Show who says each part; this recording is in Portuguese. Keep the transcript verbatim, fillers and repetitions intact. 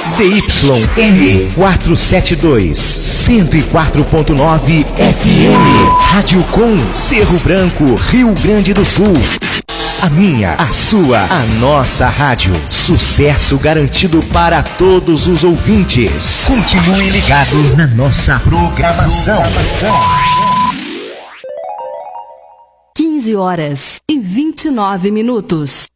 Speaker 1: Z Y M quatrocentos e setenta e dois, cento e quatro ponto nove F M. Rádio Com, Cerro Branco, Rio Grande do Sul. A minha, a sua, a nossa rádio. Sucesso garantido para todos os ouvintes. Continue ligado na nossa programação.
Speaker 2: quinze horas e vinte e nove minutos.